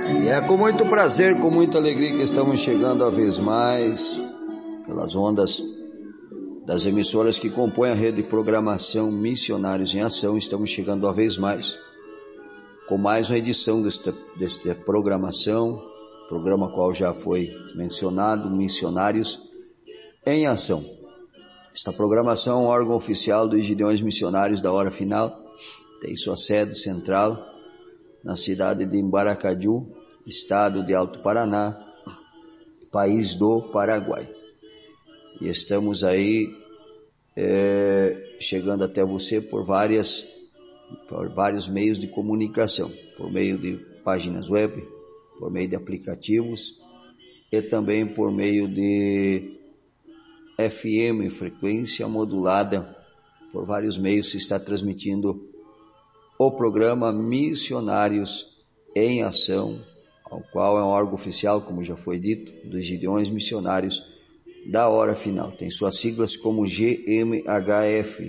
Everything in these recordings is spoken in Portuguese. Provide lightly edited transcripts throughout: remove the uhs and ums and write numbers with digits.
E é com muito prazer, com muita alegria que estamos chegando a vez mais pelas ondas das emissoras que compõem a rede de programação Missionários em Ação. Estamos chegando a vez mais com mais uma edição desta programação, programa qual já foi mencionado, Missionários em Ação. Esta programação é um órgão oficial dos Gideões Missionários da Hora Final, tem sua sede central na cidade de Embaracaju, estado de Alto Paraná, país do Paraguai. E estamos aí chegando até você por vários meios de comunicação, por meio de páginas web, por meio de aplicativos e também por meio de FM, frequência modulada. Por vários meios se está transmitindo o programa Missionários em Ação, ao qual é um órgão oficial, como já foi dito, dos Gideões Missionários da Hora Final. Tem suas siglas como GMHF,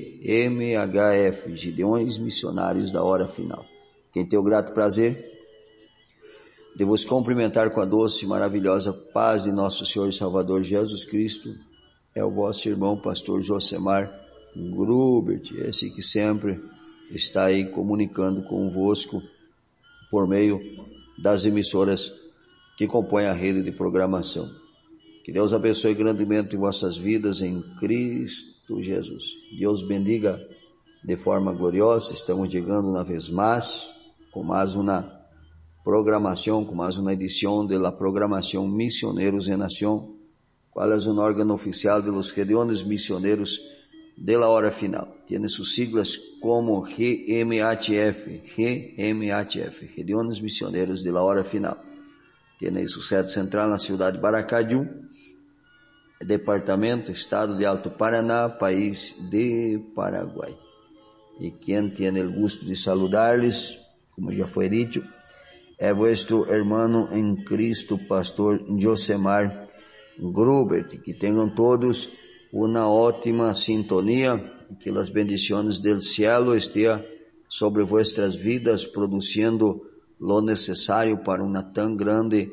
Gideões Missionários da Hora Final. Quem tem o grato prazer de vos cumprimentar com a doce e maravilhosa paz de nosso Senhor e Salvador Jesus Cristo é o vosso irmão, pastor Josemar Grubert, esse que sempre está aí comunicando convosco por meio das emissoras que compõem a rede de programação. Que Deus abençoe grandemente vossas vidas em Cristo Jesus. Deus bendiga de forma gloriosa. Estamos chegando una vez más com mais uma programação, com mais uma edição da programação Misioneros en Nación, qual é um órgão oficial de los Gideones Misioneros de la Hora Final. Tiene sus siglas como GMHF, Gideones Misioneros de la Hora Final. Tiene su sede central na cidade de Baracaju, departamento, estado de Alto Paraná, país de Paraguai. E quem tiene el gusto de saludarles, como já foi dito, é vuestro hermano em Cristo, pastor Josemar Grubert. Que tenham todos uma ótima sintonia e que as bendições do cielo estejam sobre vuestras vidas, produzindo lo necessário para uma tão grande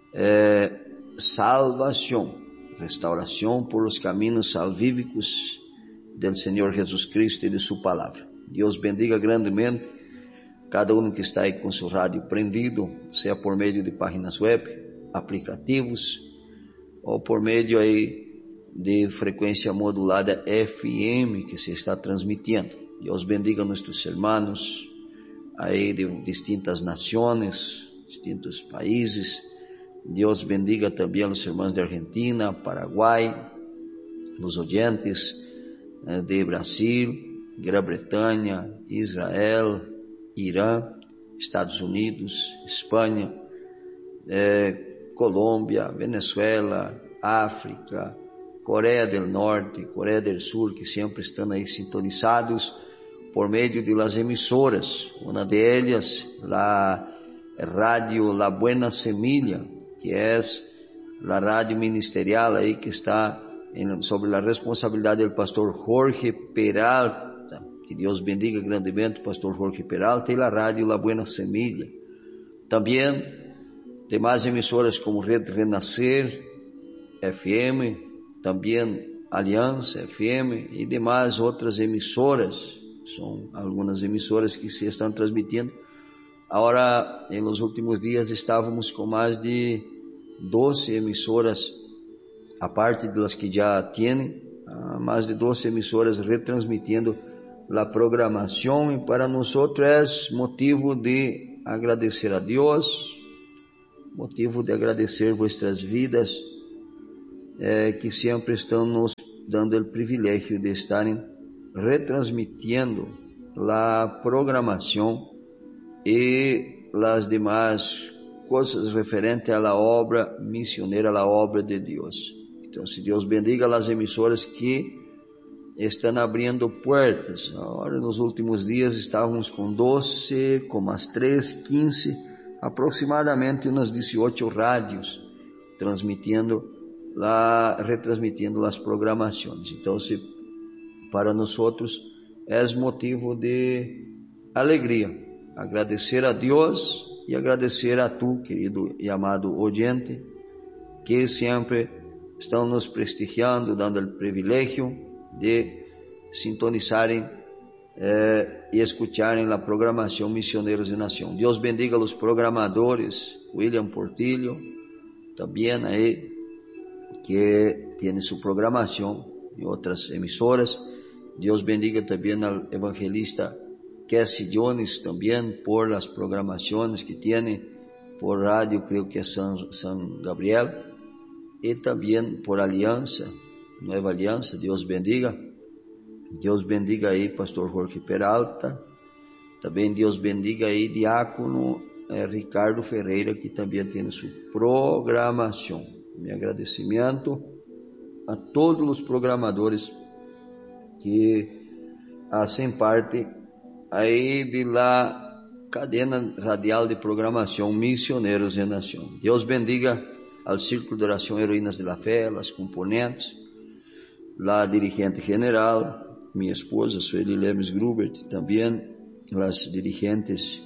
salvação, restauração por os caminhos salvíficos do Senhor Jesus Cristo e de sua palavra. Deus bendiga grandemente cada um que está aí com seu rádio prendido, seja por meio de páginas web, aplicativos, ou por meio aí de frequência modulada FM que se está transmitindo. Deus bendiga nossos irmãos aí de distintas nações, distintos países. Deus bendiga também os irmãos de Argentina, Paraguai, os oyentes de Brasil, Grã-Bretanha, Israel, Irã, Estados Unidos, Espanha, Colômbia, Venezuela, África, Coreia do Norte, Coreia do Sul, que sempre estão aí sintonizados por meio de las emissoras. Uma delas, a rádio La Buena Semilla, que é a rádio ministerial aí que está sobre a responsabilidade do pastor Jorge Peralta. Que Deus bendiga grandemente o pastor Jorge Peralta e a rádio La Buena Semilla. Também demais emissoras como Rede Renascer FM, também Aliança FM e demais outras emissoras. São algumas emissoras que se estão transmitindo. Agora, nos últimos dias, estávamos com mais de 12 emissoras, a parte das que já têm, mais de 12 emissoras retransmitindo a programação, e para nós é motivo de agradecer a Deus, motivo de agradecer vuestras vidas, que sempre estão nos dando o privilégio de estarem retransmitindo a programação e as demais coisas referentes à obra missioneira, à obra de Deus. Então, se Deus bendiga as emissoras que estão abrindo portas. Agora, nos últimos dias, estávamos com 12, com as 3, 15, aproximadamente umas 18 rádios retransmitindo as programações. Então, para nós é motivo de alegria, agradecer a Deus e agradecer a tu, querido e amado oyente, que sempre estão nos prestigiando, dando o privilégio de sintonizarem y escuchar en la programación Misioneros de Nación. Dios bendiga a los programadores, William Portillo, también ahí, que tiene su programación en otras emisoras. Dios bendiga también al evangelista Cassie Jones, también por las programaciones que tiene por radio, creo que es San Gabriel, y también por Alianza, Nueva Alianza. Dios bendiga. Deus bendiga aí Pastor Jorge Peralta, também Deus bendiga aí Diácono Ricardo Ferreira, que também tem sua programação. Meu agradecimento a todos os programadores que fazem parte aí de la cadena radial de programação Misioneros de Nação. Deus bendiga ao Círculo de Oração Heroínas de la Fé, as componentes, la dirigente general, minha esposa, Sueli Lemes Grubert, também as dirigentes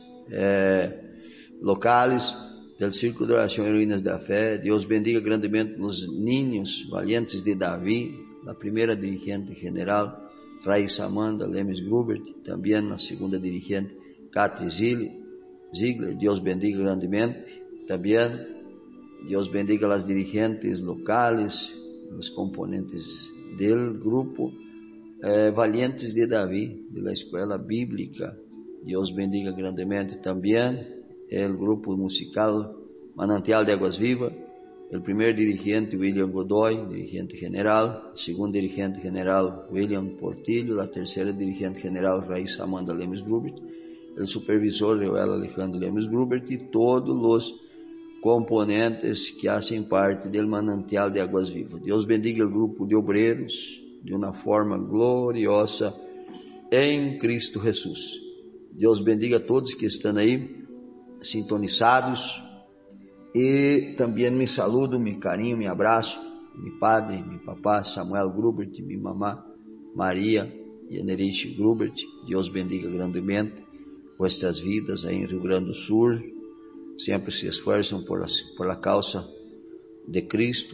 locais do Círculo de Oração Heroínas da Fé. Deus bendiga grandemente os niños valientes de Davi, a primeira dirigente general, Raíssa Amanda Lemes Grubert, também a segunda dirigente, Cathy Ziegler. Deus bendiga grandemente. Também Deus bendiga as dirigentes locais, os componentes do grupo Valientes de Davi, da Escola Bíblica. Deus bendiga grandemente também o grupo musical Manantial de Águas Vivas, o primeiro dirigente William Godoy, dirigente general, o segundo dirigente general William Portillo, a terceira dirigente general Raíssa Amanda Lemes Grubert, o supervisor Joel Alejandro Lemes Grubert e todos os componentes que fazem parte do Manantial de Águas Vivas. Deus bendiga o grupo de obreiros de uma forma gloriosa em Cristo Jesus. Deus bendiga a todos que estão aí sintonizados, e também me saludo, me carinho, me abraço, meu padre, meu papá Samuel Grubert, minha mamá Maria Yaneriche Grubert. Deus bendiga grandemente vuestras vidas aí em Rio Grande do Sul, sempre se esforçam por la causa de Cristo,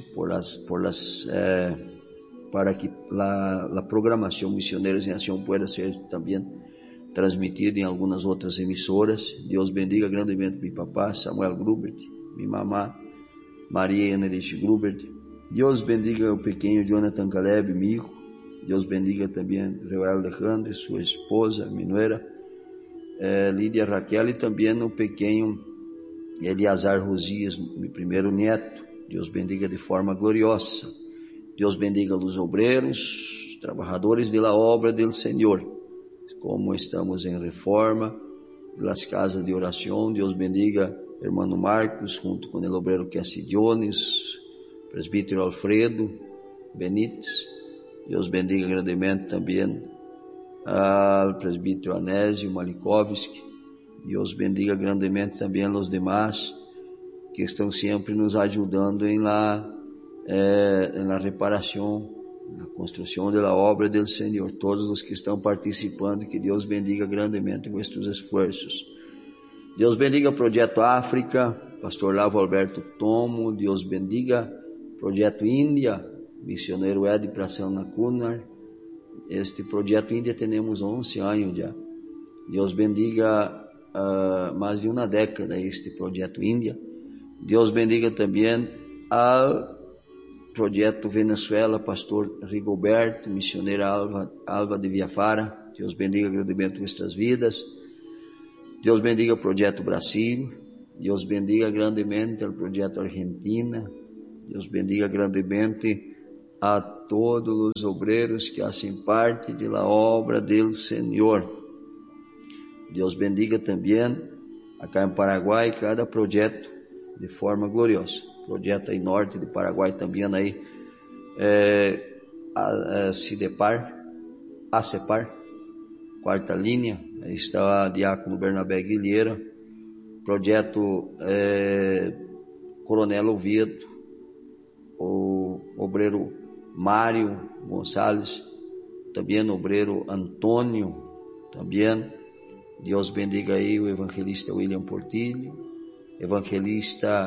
para que la programación Misioneros en Acción pueda ser también transmitida en algunas otras emisoras. Dios bendiga grandemente mi papá Samuel Grubert, mi mamá Maria Yaneriche Grubert. Dios bendiga o pequeño Jonathan Caleb, mi hijo. Dios bendiga también Joel Alejandro, su esposa, mi nuera Lídia Raquel, y también o pequeño Eliazar Rosias, mi primeiro neto. Deus bendiga de forma gloriosa. Deus bendiga os obreiros, os trabalhadores da obra do Senhor. Como estamos em reforma das casas de oração, Deus bendiga hermano Marcos, junto com o obreiro Cassie Jones, presbítero Alfredo Benítez. Deus bendiga grandemente também ao presbítero Anésio Malikovski. Deus bendiga grandemente também os demais que estão sempre nos ajudando em la reparação, na construção da obra do Senhor. Todos os que estão participando, que Deus bendiga grandemente vossos esforços. Deus bendiga o Projeto África, Pastor Lavo Alberto Tomo. Deus bendiga o Projeto Índia, missioneiro Ed Prasanna Kunar. Este Projeto Índia temos 11 anos já. Deus bendiga mais de uma década este Projeto Índia. Deus bendiga também ao Projeto Venezuela, Pastor Rigoberto, missioneira Alva de Viafara. Deus bendiga grandemente vuestras vidas. Deus bendiga o Projeto Brasil. Deus bendiga grandemente o Projeto Argentina. Deus bendiga grandemente a todos os obreiros que fazem parte da obra do Senhor. Deus bendiga também acá em Paraguai cada projeto de forma gloriosa. Projeto aí norte de Paraguai também aí ACEPAR, quarta linha, aí está o diácono Bernabé Guilheira. Projeto Coronel Oviedo, o obreiro Mário Gonçalves, também o obreiro Antônio, também. Deus bendiga aí o evangelista William Portillo, evangelista